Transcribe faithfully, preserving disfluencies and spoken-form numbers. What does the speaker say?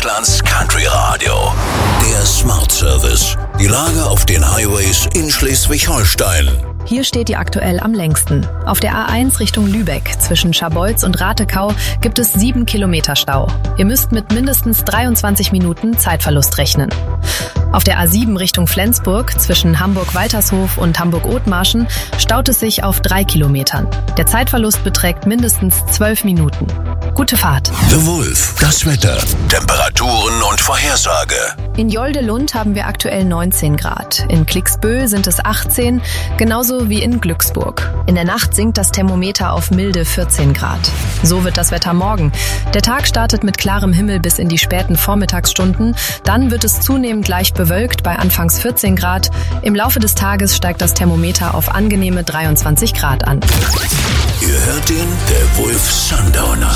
Deutschlands Country Radio. Der Smart Service. Die Lage auf den Highways in Schleswig-Holstein. Hier steht die aktuell am längsten. Auf der A eins Richtung Lübeck zwischen Scharbeutz und Ratekau gibt es sieben Kilometer Stau. Ihr müsst mit mindestens dreiundzwanzig Minuten Zeitverlust rechnen. Auf der A sieben Richtung Flensburg zwischen Hamburg-Waltershof und Hamburg-Othmarschen staut es sich auf drei Kilometern. Der Zeitverlust beträgt mindestens zwölf Minuten. Gute Fahrt. The Wolf, das Wetter, Temperaturen und Vorhersage. In Jolde-Lund haben wir aktuell neunzehn Grad. In Klicksbühl sind es achtzehn, genauso wie in Glücksburg. In der Nacht sinkt das Thermometer auf milde vierzehn Grad. So wird das Wetter morgen. Der Tag startet mit klarem Himmel bis in die späten Vormittagsstunden. Dann wird es zunehmend leicht bewölkt bei anfangs vierzehn Grad. Im Laufe des Tages steigt das Thermometer auf angenehme dreiundzwanzig Grad an. Ihr hört ihn, der Wolf Sundowner.